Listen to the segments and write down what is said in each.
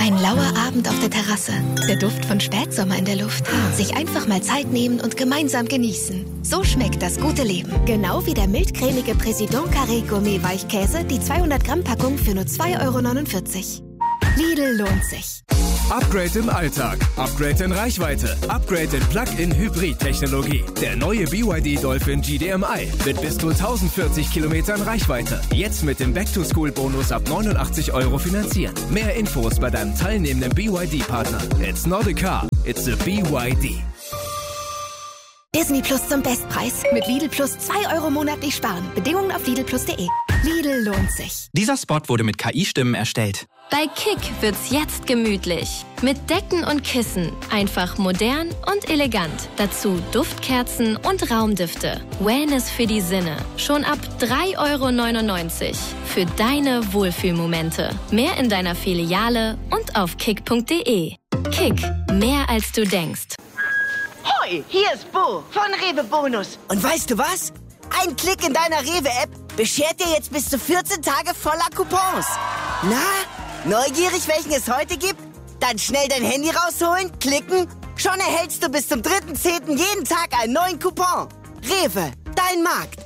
Ein lauer Abend auf der Terrasse, der Duft von Spätsommer in der Luft. Sich einfach mal Zeit nehmen und gemeinsam genießen. So schmeckt das gute Leben. Genau wie der mildcremige Président Carré Gourmet Weichkäse, die 200 Gramm Packung für nur 2,49 €. Lidl lohnt sich. Upgrade im Alltag, Upgrade in Reichweite, Upgrade in Plug-in-Hybrid-Technologie. Der neue BYD Dolphin GDMI mit bis zu 1040 Kilometern Reichweite. Jetzt mit dem Back-to-School-Bonus ab 89 € finanzieren. Mehr Infos bei deinem teilnehmenden BYD-Partner. It's not a car, it's a BYD. Disney Plus zum Bestpreis. Mit Lidl Plus 2 € monatlich sparen. Bedingungen auf lidlplus.de. Lidl lohnt sich. Dieser Spot wurde mit KI-Stimmen erstellt. Bei Kick wird's jetzt gemütlich. Mit Decken und Kissen. Einfach modern und elegant. Dazu Duftkerzen und Raumdüfte. Wellness für die Sinne. Schon ab 3,99 € für deine Wohlfühlmomente. Mehr in deiner Filiale und auf kick.de. Kick. Mehr als du denkst. Hoi, hier ist Bo von Rewe Bonus. Und weißt du was? Ein Klick in deiner Rewe-App beschert dir jetzt bis zu 14 Tage voller Coupons. Na, neugierig, welchen es heute gibt? Dann schnell dein Handy rausholen, klicken. Schon erhältst du bis zum 3.10. jeden Tag einen neuen Coupon. Rewe, dein Markt.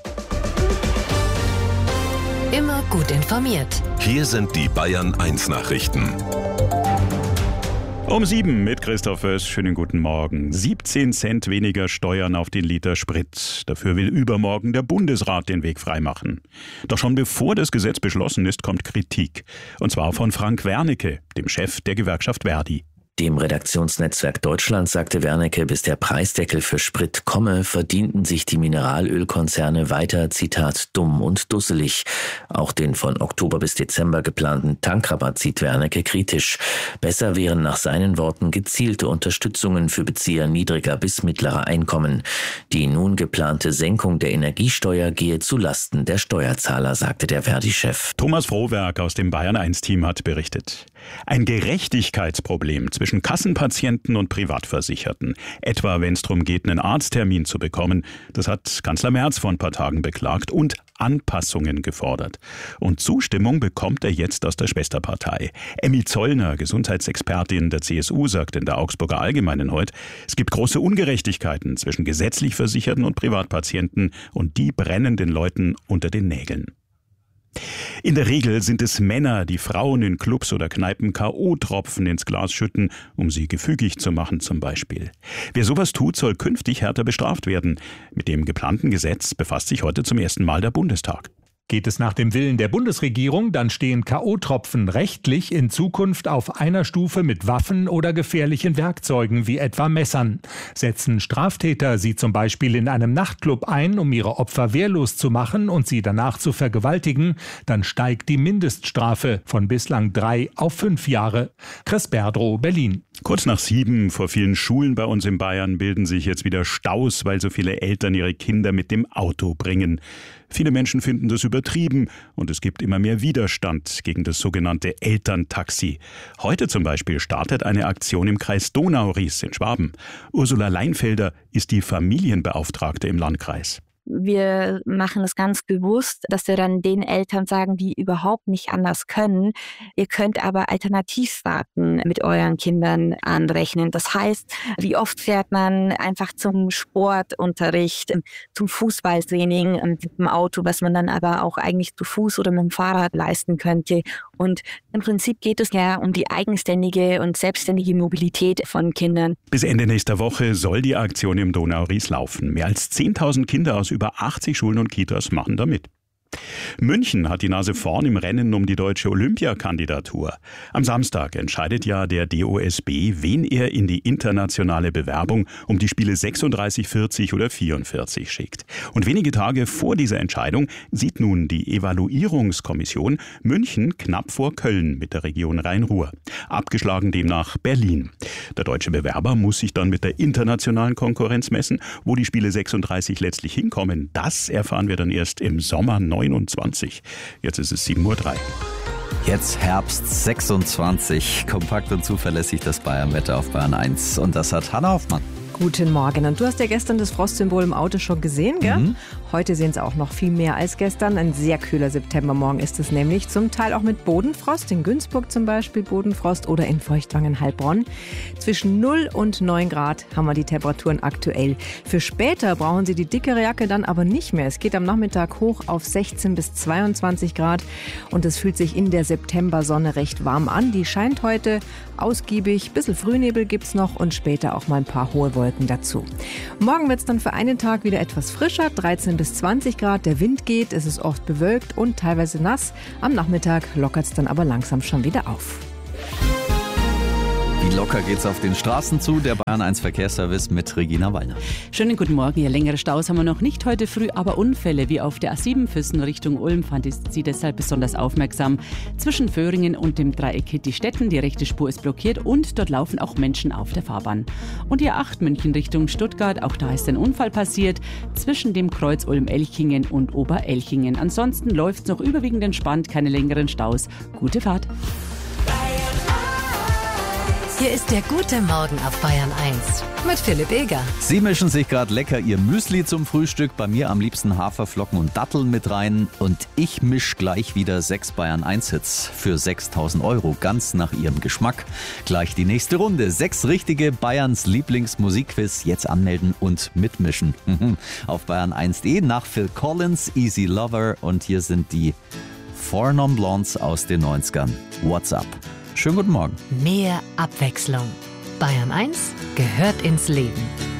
Immer gut informiert. Hier sind die Bayern 1 Nachrichten. Um 7 mit Christoph Föß. Schönen guten Morgen. 17 Cent weniger Steuern auf den Liter Sprit. Dafür will übermorgen der Bundesrat den Weg freimachen. Doch schon bevor das Gesetz beschlossen ist, kommt Kritik. Und zwar von Frank Wernicke, dem Chef der Gewerkschaft ver.di. Dem Redaktionsnetzwerk Deutschland sagte Wernicke, bis der Preisdeckel für Sprit komme, verdienten sich die Mineralölkonzerne weiter, Zitat, dumm und dusselig. Auch den von Oktober bis Dezember geplanten Tankrabatt sieht Wernicke kritisch. Besser wären nach seinen Worten gezielte Unterstützungen für Bezieher niedriger bis mittlerer Einkommen. Die nun geplante Senkung der Energiesteuer gehe zu Lasten der Steuerzahler, sagte der ver.di-Chef. Thomas Frohwerk aus dem Bayern-1-Team hat berichtet. Ein Gerechtigkeitsproblem zwischen Kassenpatienten und Privatversicherten. Etwa wenn es darum geht, einen Arzttermin zu bekommen. Das hat Kanzler Merz vor ein paar Tagen beklagt und Anpassungen gefordert. Und Zustimmung bekommt er jetzt aus der Schwesterpartei. Emmy Zollner, Gesundheitsexpertin der CSU, sagt in der Augsburger Allgemeinen heute, es gibt große Ungerechtigkeiten zwischen gesetzlich Versicherten und Privatpatienten und die brennen den Leuten unter den Nägeln. In der Regel sind es Männer, die Frauen in Clubs oder Kneipen K.O.-Tropfen ins Glas schütten, um sie gefügig zu machen zum Beispiel. Wer sowas tut, soll künftig härter bestraft werden. Mit dem geplanten Gesetz befasst sich heute zum ersten Mal der Bundestag. Geht es nach dem Willen der Bundesregierung, dann stehen K.O.-Tropfen rechtlich in Zukunft auf einer Stufe mit Waffen oder gefährlichen Werkzeugen wie etwa Messern. Setzen Straftäter sie zum Beispiel in einem Nachtclub ein, um ihre Opfer wehrlos zu machen und sie danach zu vergewaltigen, dann steigt die Mindeststrafe von bislang 3 auf 5 Jahre. Chris Berdrow, Berlin. Kurz nach 7 vor vielen Schulen bei uns in Bayern bilden sich jetzt wieder Staus, weil so viele Eltern ihre Kinder mit dem Auto bringen. Viele Menschen finden das übertrieben und es gibt immer mehr Widerstand gegen das sogenannte Elterntaxi. Heute zum Beispiel startet eine Aktion im Kreis Donau-Ries in Schwaben. Ursula Leinfelder ist die Familienbeauftragte im Landkreis. Wir machen es ganz bewusst, dass wir dann den Eltern sagen, die überhaupt nicht anders können. Ihr könnt aber Alternativfahrten mit euren Kindern anrechnen. Das heißt, wie oft fährt man einfach zum Sportunterricht, zum Fußballtraining mit dem Auto, was man dann aber auch eigentlich zu Fuß oder mit dem Fahrrad leisten könnte. Und im Prinzip geht es ja um die eigenständige und selbstständige Mobilität von Kindern. Bis Ende nächster Woche soll die Aktion im Donau-Ries laufen. Mehr als 10.000 Kinder aus über 80 Schulen und Kitas machen da mit. München hat die Nase vorn im Rennen um die deutsche Olympiakandidatur. Am Samstag entscheidet ja der DOSB, wen er in die internationale Bewerbung um die Spiele 36, 40 oder 44 schickt. Und wenige Tage vor dieser Entscheidung sieht nun die Evaluierungskommission München knapp vor Köln mit der Region Rhein-Ruhr. Abgeschlagen demnach Berlin. Der deutsche Bewerber muss sich dann mit der internationalen Konkurrenz messen. Wo die Spiele 36 letztlich hinkommen, das erfahren wir dann erst im Sommer 29. Jetzt ist es 7:03 Uhr. Jetzt Herbst 26. Kompakt und zuverlässig das Bayern-Wetter auf Bayern 1. Und das hat Hanna Hoffmann. Guten Morgen. Und du hast ja gestern das Frostsymbol im Auto schon gesehen, gell? Heute sehen es auch noch viel mehr als gestern. Ein sehr kühler Septembermorgen ist es nämlich. Zum Teil auch mit Bodenfrost. In Günzburg zum Beispiel Bodenfrost oder in Feuchtwangen-Heilbronn. Zwischen 0 und 9 Grad haben wir die Temperaturen aktuell. Für später brauchen Sie die dickere Jacke dann aber nicht mehr. Es geht am Nachmittag hoch auf 16 bis 22 Grad. Und es fühlt sich in der Septembersonne recht warm an. Die scheint heute ausgiebig. Bisschen Frühnebel gibt's noch und später auch mal ein paar hohe Wolken dazu. Morgen wird's dann für einen Tag wieder etwas frischer, 13 bis 20 Grad. Der Wind geht, es ist oft bewölkt und teilweise nass. Am Nachmittag lockert's dann aber langsam schon wieder auf. Wie locker geht's auf den Straßen zu? Der Bayern 1 Verkehrsservice mit Regina Wallner. Schönen guten Morgen. Ja, längere Staus haben wir noch nicht heute früh, aber Unfälle wie auf der A7 Füssen Richtung Ulm fand sie deshalb besonders aufmerksam. Zwischen Föhringen und dem Dreieck Hitti-Stetten, die rechte Spur ist blockiert und dort laufen auch Menschen auf der Fahrbahn. Und die A8 München Richtung Stuttgart, auch da ist ein Unfall passiert, zwischen dem Kreuz Ulm-Elchingen und Oberelchingen. Ansonsten läuft's noch überwiegend entspannt, keine längeren Staus. Gute Fahrt. Hier ist der gute Morgen auf Bayern 1 mit Philipp Eger. Sie mischen sich gerade lecker Ihr Müsli zum Frühstück. Bei mir am liebsten Haferflocken und Datteln mit rein. Und ich misch gleich wieder 6 Bayern 1 Hits für 6.000 €, ganz nach Ihrem Geschmack. Gleich die nächste Runde. 6 richtige Bayerns Lieblingsmusikquiz. Jetzt anmelden und mitmischen. Auf bayern1.de nach Phil Collins, Easy Lover. Und hier sind die 4 Non Blondes aus den 90ern. What's up? Schönen guten Morgen. Mehr Abwechslung. Bayern 1 gehört ins Leben.